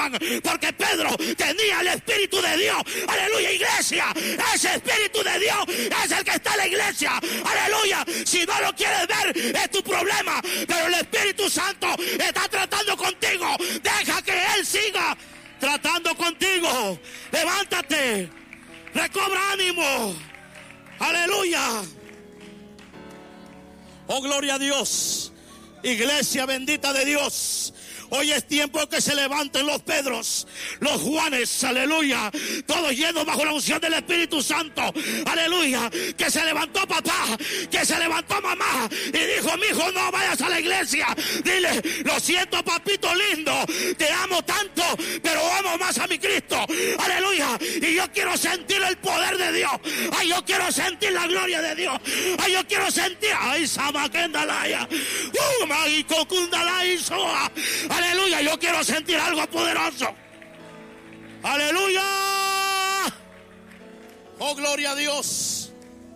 estaban, porque Pedro tenía el Espíritu de Dios. Aleluya, iglesia, ese Espíritu de Dios es el que está en la iglesia. Aleluya, si no lo quieres ver es tu problema, pero el Espíritu Santo está tratando contigo. Deja que Él siga tratando contigo. Levántate, recobra ánimo. Aleluya. Oh, gloria a Dios. Iglesia bendita de Dios. Hoy es tiempo que se levanten los Pedros, los Juanes, aleluya, todos llenos bajo la unción del Espíritu Santo, aleluya, que se levantó papá, que se levantó mamá y dijo: mi hijo, no vayas a la iglesia. Dile: lo siento, papito lindo, te amo tanto, pero amo más a mi Cristo, aleluya, y yo quiero sentir el poder de Dios. Ay, yo quiero sentir la gloria de Dios. Ay, yo quiero sentir, ay, Samakendalaya, Mágico Kundalai Soa. Aleluya, yo quiero sentir algo poderoso. Aleluya. Oh, gloria a Dios.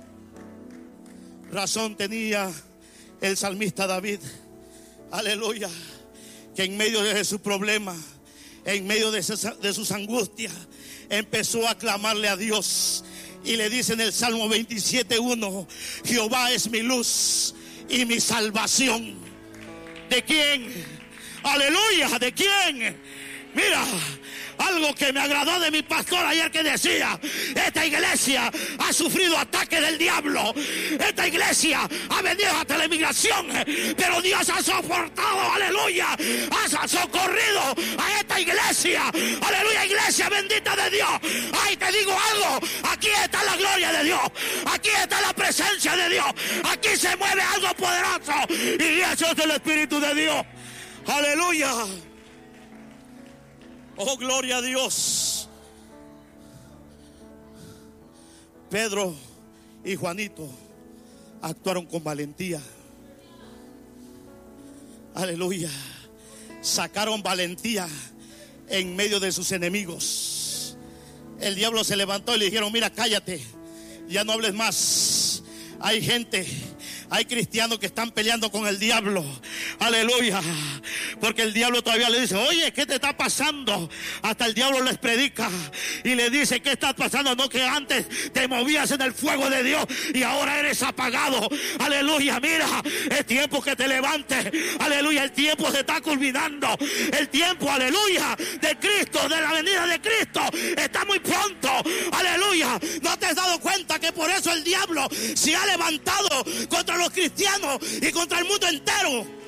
Razón tenía el salmista David. Aleluya. Que en medio de su problema, en medio de sus angustias, empezó a clamarle a Dios. Y le dice en el Salmo 27:1: Jehová es mi luz y mi salvación. ¿De quién? Aleluya, ¿de quién? Mira, algo que me agradó de mi pastor ayer, que decía: esta iglesia ha sufrido ataques del diablo, esta iglesia ha venido hasta la inmigración, pero Dios ha soportado, aleluya, ha socorrido a esta iglesia, aleluya, iglesia bendita de Dios. Ay, te digo algo, aquí está la gloria de Dios, aquí está la presencia de Dios, aquí se mueve algo poderoso, y eso es el Espíritu de Dios. Aleluya. Oh, gloria a Dios. Pedro y Juanito actuaron con valentía. Aleluya. Sacaron valentía en medio de sus enemigos. El diablo se levantó y le dijeron: mira, cállate, ya no hables más. Hay gente, hay cristianos que están peleando con el diablo. Aleluya. Porque el diablo todavía le dice: oye, ¿qué te está pasando? Hasta el diablo les predica y le dice: ¿qué está pasando? No, que antes te movías en el fuego de Dios y ahora eres apagado. Aleluya, mira, es tiempo que te levantes. Aleluya, el tiempo se está culminando. El tiempo, aleluya, de Cristo, de la venida de Cristo, está muy pronto. Aleluya. ¿No te has dado cuenta que por eso el diablo se ha levantado contra los cristianos y contra el mundo entero?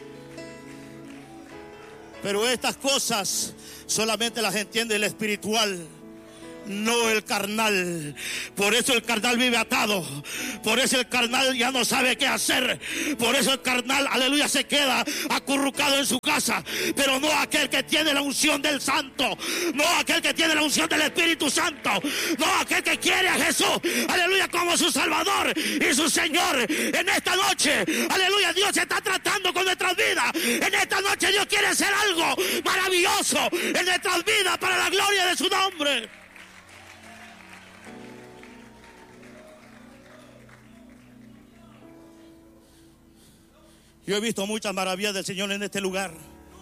Pero estas cosas solamente las entiende el espiritual, no el carnal. Por eso el carnal vive atado. Por eso el carnal ya no sabe qué hacer. Por eso el carnal, aleluya, se queda acurrucado en su casa. Pero no aquel que tiene la unción del Santo, no aquel que tiene la unción del Espíritu Santo, no aquel que quiere a Jesús, aleluya, como su Salvador y su Señor. En esta noche, aleluya, Dios está tratando con nuestras vidas. En esta noche Dios quiere hacer algo maravilloso en nuestras vidas para la gloria de su nombre. Yo he visto muchas maravillas del Señor en este lugar.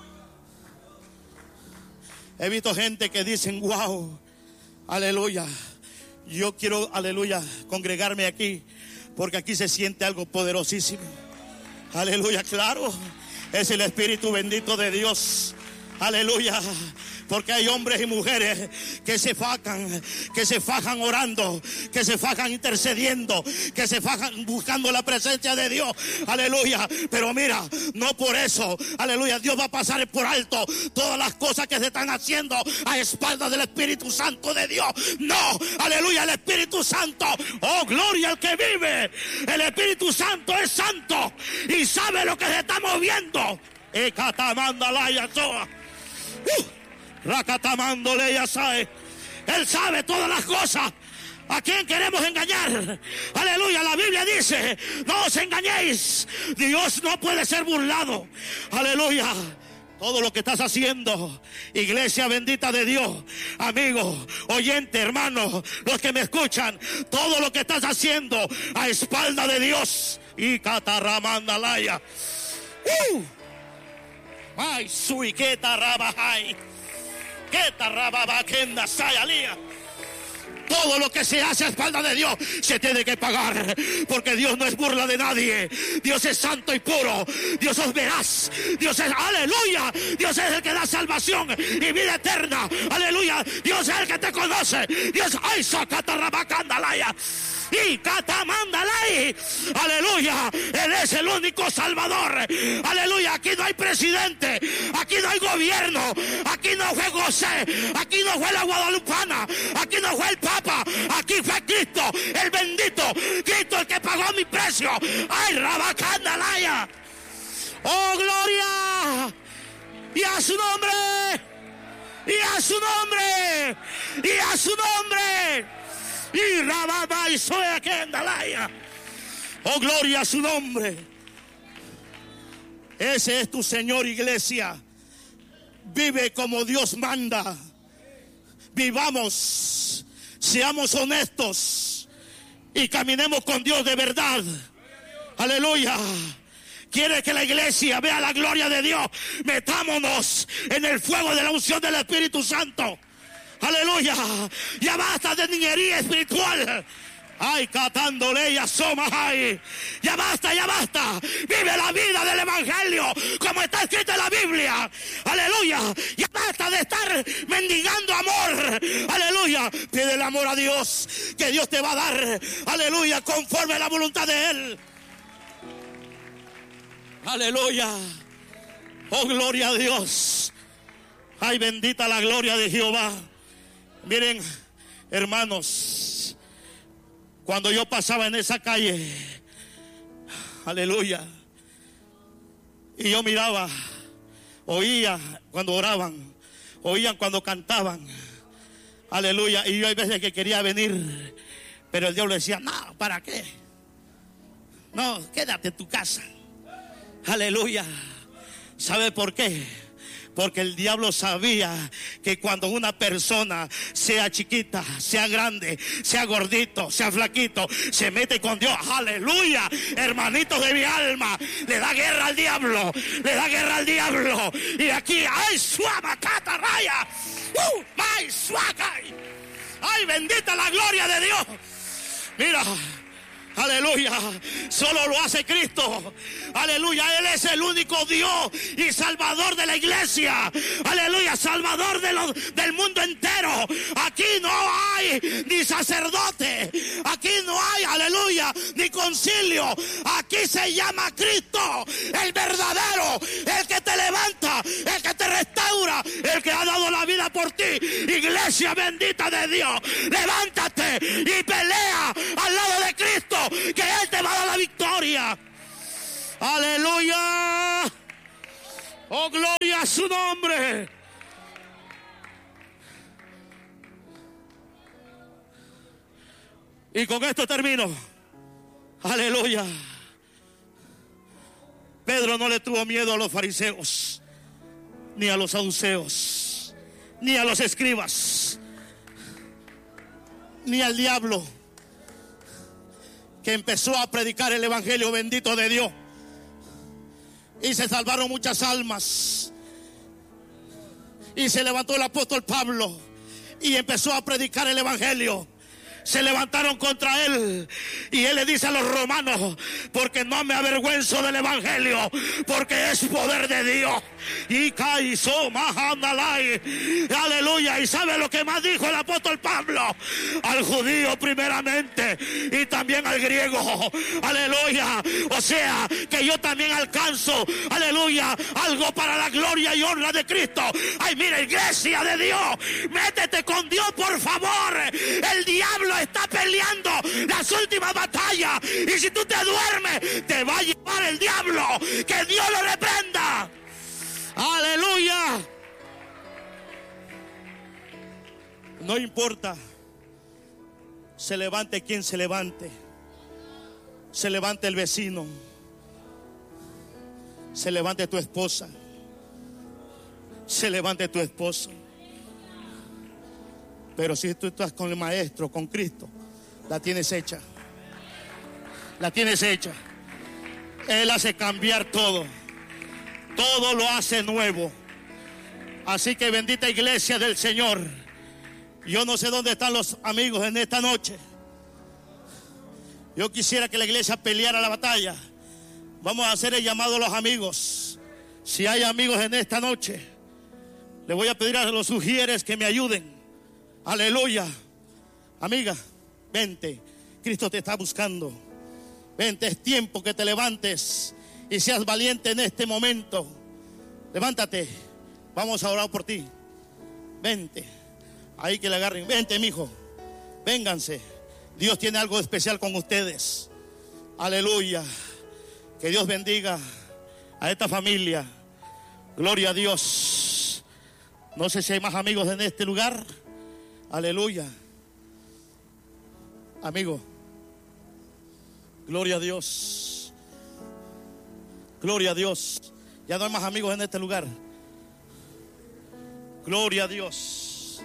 He visto gente que dicen: wow, aleluya, yo quiero, aleluya, congregarme aquí, porque aquí se siente algo poderosísimo. Aleluya, claro, es el Espíritu bendito de Dios. Aleluya. Porque hay hombres y mujeres que se fajan orando, que se fajan intercediendo, que se fajan buscando la presencia de Dios. Aleluya. Pero mira, no por eso, aleluya, Dios va a pasar por alto todas las cosas que se están haciendo a espaldas del Espíritu Santo de Dios. No, aleluya, el Espíritu Santo, oh, gloria al que vive. El Espíritu Santo es santo y sabe lo que se está moviendo. Rakatamándole, ya sabe. Él sabe todas las cosas. ¿A quién queremos engañar? Aleluya, la Biblia dice: no os engañéis, Dios no puede ser burlado. Aleluya. Todo lo que estás haciendo, iglesia bendita de Dios, amigo, oyente, hermano, los que me escuchan, todo lo que estás haciendo a espalda de Dios. Y cataramandalaya. Ay, suiqueta rabajay. Que tarrababa kenda sayalía. Todo lo que se hace a espaldas de Dios se tiene que pagar, porque Dios no es burla de nadie. Dios es santo y puro. Dios es veraz. Dios es, aleluya, Dios es el que da salvación y vida eterna. Aleluya, Dios es el que te conoce. Dios, ay, sacatarrabacandalaya. Y Catamandalay, aleluya, Él es el único salvador. Aleluya, aquí no hay presidente, aquí no hay gobierno, aquí no fue José, aquí no fue la Guadalupana, aquí no fue el Papa, aquí fue Cristo, el bendito, Cristo el que pagó mi precio. Ay, Rabacandalaya, oh gloria, y a su nombre, y a su nombre, y a su nombre. Y Rababa y soy aquí en Dalaya. Oh, gloria a su nombre. Ese es tu Señor, iglesia. Vive como Dios manda. Vivamos, seamos honestos y caminemos con Dios de verdad. Aleluya. Quiere que la iglesia vea la gloria de Dios. Metámonos en el fuego de la unción del Espíritu Santo. Aleluya, ya basta de niñería espiritual. Ay, catándole y asoma, ay. Ya basta, ya basta. Vive la vida del evangelio como está escrito en la Biblia. Aleluya, ya basta de estar mendigando amor. Aleluya, pide el amor a Dios, que Dios te va a dar. Aleluya, conforme a la voluntad de Él. Aleluya, oh gloria a Dios. Ay, bendita la gloria de Jehová. Miren, hermanos, cuando yo pasaba en esa calle, aleluya, y yo miraba, oía cuando oraban, oían cuando cantaban, aleluya, y yo hay veces que quería venir, pero el diablo decía, no, ¿para qué? No, quédate en tu casa, aleluya. ¿Sabe por qué? Porque el diablo sabía que cuando una persona, sea chiquita, sea grande, sea gordito, sea flaquito, se mete con Dios, aleluya, hermanitos de mi alma, le da guerra al diablo, le da guerra al diablo. Y aquí, ay, suama, catarraya, ay, suaca, ay, bendita la gloria de Dios. Mira, aleluya, solo lo hace Cristo. Aleluya, Él es el único Dios y Salvador de la iglesia. Aleluya, Salvador del mundo entero. Aquí no hay ni sacerdote, aquí no hay, aleluya, ni concilio. Aquí se llama Cristo, el verdadero, el que te levanta, el que te restaura, el que ha dado la vida por ti. Iglesia bendita de Dios, levántate y pelea al lado de Cristo, que Él te va a dar la victoria. Aleluya, oh gloria a su nombre. Y con esto termino. Aleluya. Pedro no le tuvo miedo a los fariseos, ni a los saduceos, ni a los escribas, ni al diablo, que empezó a predicar el evangelio bendito de Dios. Y se salvaron muchas almas. Y se levantó el apóstol Pablo y empezó a predicar el evangelio. Se levantaron contra él y él le dice a los romanos, porque no me avergüenzo del evangelio, porque es poder de Dios. Y caizó mahandalay, aleluya. Y sabe lo que más dijo el apóstol Pablo: al judío primeramente y también al griego, aleluya. O sea que yo también alcanzo, aleluya, algo para la gloria y honra de Cristo. Ay, mira, iglesia de Dios, métete con Dios, por favor. El diablo está peleando las últimas batallas, y si tú te duermes te va a llevar el diablo. Que Dios lo reprenda. Aleluya. No importa, se levante quien se levante, se levante el vecino, se levante tu esposa, se levante tu esposo. Pero si tú estás con el Maestro, con Cristo, la tienes hecha. La tienes hecha. Él hace cambiar todo. Todo lo hace nuevo. Así que bendita iglesia del Señor. Yo no sé dónde están los amigos en esta noche. Yo quisiera que la iglesia peleara la batalla. Vamos a hacer el llamado a los amigos. Si hay amigos en esta noche, le voy a pedir a los sugieres que me ayuden. Aleluya. Amiga, vente. Cristo te está buscando. Vente, es tiempo que te levantes y seas valiente en este momento. Levántate. Vamos a orar por ti. Vente. Ahí que le agarren. Vente, mijo. Vénganse. Dios tiene algo especial con ustedes. Aleluya. Que Dios bendiga a esta familia. Gloria a Dios. No sé si hay más amigos en este lugar. Aleluya. Amigo. Gloria a Dios. Gloria a Dios. Ya no hay más amigos en este lugar. Gloria a Dios.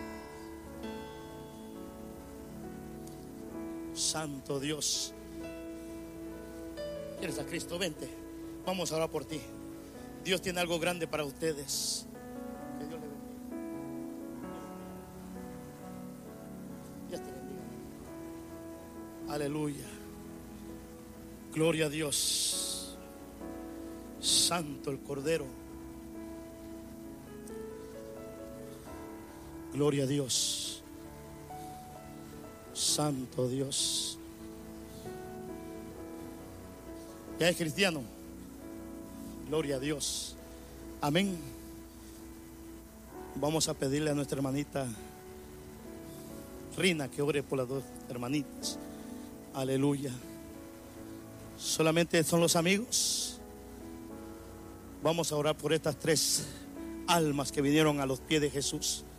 Santo Dios. ¿Quieres a Cristo? Vente. Vamos a orar por ti. Dios tiene algo grande para ustedes. Que Dios le bendiga. Dios te bendiga. Aleluya. Gloria a Dios. Santo el Cordero. Gloria a Dios. Santo Dios. ¿Ya es cristiano? Gloria a Dios. Amén. Vamos a pedirle a nuestra hermanita Rina que ore por las dos hermanitas. Aleluya. Solamente son los amigos. Vamos a orar por estas tres almas que vinieron a los pies de Jesús.